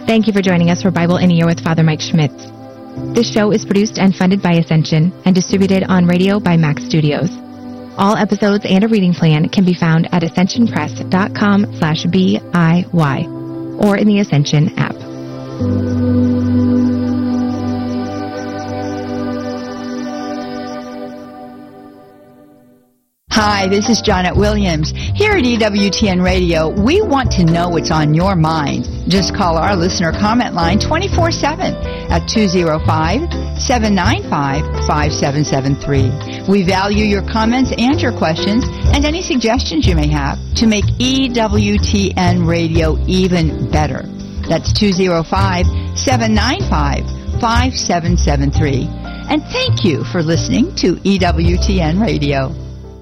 Thank you for joining us for Bible in a Year with Father Mike Schmitz. This show is produced and funded by Ascension and distributed on radio by Max Studios. All episodes and a reading plan can be found at ascensionpress.com/BIY or in the Ascension app. Hi, this is Janet Williams. Here at EWTN Radio, we want to know what's on your mind. Just call our listener comment line 24/7 at 205-795-5773. We value your comments and your questions and any suggestions you may have to make EWTN Radio even better. That's 205-795-5773. And thank you for listening to EWTN Radio.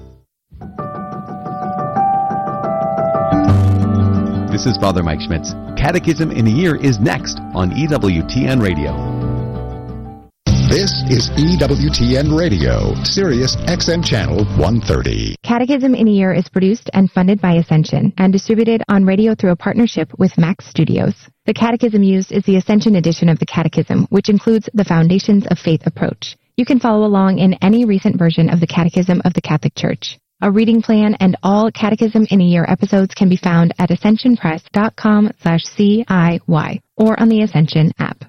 This is Father Mike Schmitz. Catechism in a Year is next on EWTN Radio. This is EWTN Radio, Sirius XM Channel 130. Catechism in a Year is produced and funded by Ascension and distributed on radio through a partnership with Max Studios. The catechism used is the Ascension edition of the Catechism, which includes the Foundations of Faith approach. You can follow along in any recent version of the Catechism of the Catholic Church. A reading plan and all Catechism in a Year episodes can be found at ascensionpress.com/CIY or on the Ascension app.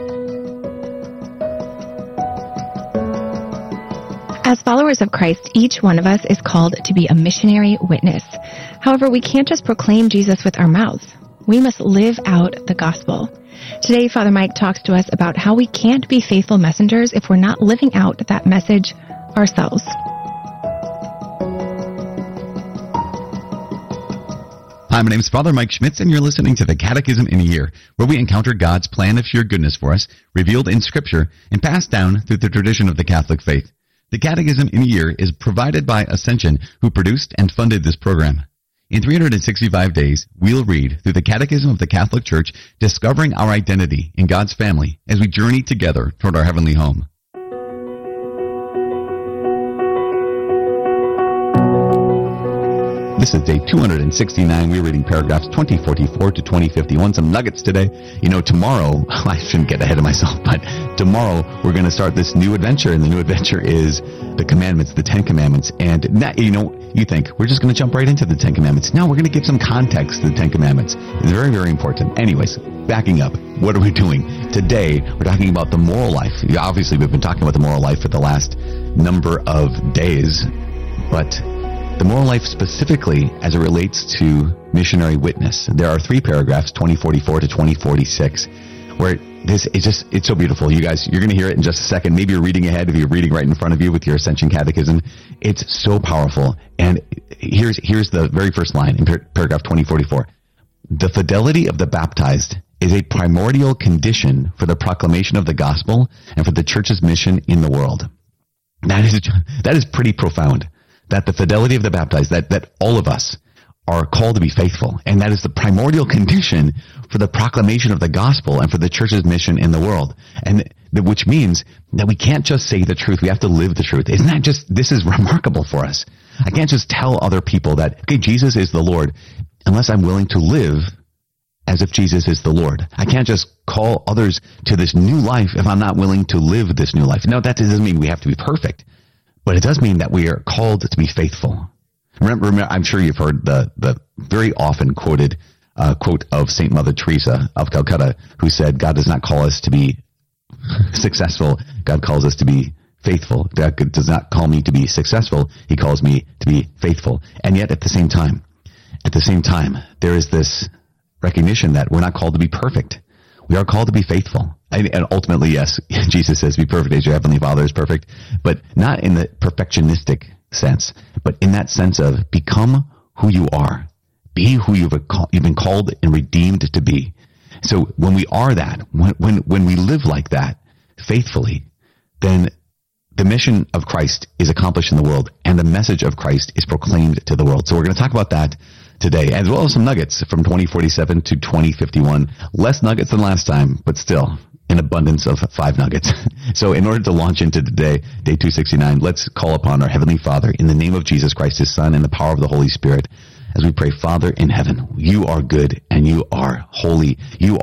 As followers of Christ, each one of us is called to be a missionary witness. However, we can't just proclaim Jesus with our mouths. We must live out the gospel. Today, Father Mike talks to us about how we can't be faithful messengers if we're not living out that message ourselves. Hi, my name is Father Mike Schmitz, and you're listening to the Catechism in a Year, where we encounter God's plan of sheer goodness for us, revealed in Scripture, and passed down through the tradition of the Catholic faith. The Catechism in a Year is provided by Ascension, who produced and funded this program. In 365 days, we'll read through the Catechism of the Catholic Church, discovering our identity in God's family as we journey together toward our heavenly home. This is day 269. We're reading paragraphs 2044 to 2051. Some nuggets today. You know, tomorrow, I shouldn't get ahead of myself, but tomorrow we're going to start this new adventure, and the new adventure is the commandments, the 10 commandments. And, you think, we're just going to jump right into the 10 commandments. No, we're going to give some context to the 10 commandments. It's very, very important. Anyways, backing up, what are we doing? Today, we're talking about the moral life. Obviously, we've been talking about the moral life for the last number of days, but the moral life specifically as it relates to missionary witness. There are 3 paragraphs, 2044 to 2046, where it's so beautiful. You guys, you're going to hear it in just a second. Maybe you're reading ahead if you're reading right in front of you with your Ascension Catechism. It's so powerful. And here's the very first line in paragraph 2044. The fidelity of the baptized is a primordial condition for the proclamation of the gospel and for the church's mission in the world. That is pretty profound. That the fidelity of the baptized, that all of us are called to be faithful. And that is the primordial condition for the proclamation of the gospel and for the church's mission in the world. And which means that we can't just say the truth. We have to live the truth. Isn't that this is remarkable for us. I can't just tell other people that, okay, Jesus is the Lord, unless I'm willing to live as if Jesus is the Lord. I can't just call others to this new life if I'm not willing to live this new life. Now, that doesn't mean we have to be perfect. But it does mean that we are called to be faithful. Remember, I'm sure you've heard the very often quoted quote of St. Mother Teresa of Calcutta, who said, God does not call us to be successful. God calls us to be faithful. God does not call me to be successful. He calls me to be faithful. And yet at the same time, there is this recognition that we're not called to be perfect. We are called to be faithful. And ultimately, yes, Jesus says, be perfect as your heavenly Father is perfect, but not in the perfectionistic sense, but in that sense of become who you are. Be who you've been called and redeemed to be. So when we are that, when we live like that faithfully, then the mission of Christ is accomplished in the world, and the message of Christ is proclaimed to the world. So we're going to talk about that today, as well as some nuggets from 2047 to 2051. Less nuggets than last time, but still an abundance of 5 nuggets. So in order to launch into today, day 269, let's call upon our Heavenly Father in the name of Jesus Christ, His Son, and the power of the Holy Spirit, as we pray, Father in heaven, you are good and you are holy. You